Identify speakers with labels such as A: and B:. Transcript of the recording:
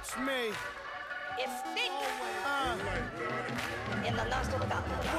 A: me.
B: It's thick in the lust of God.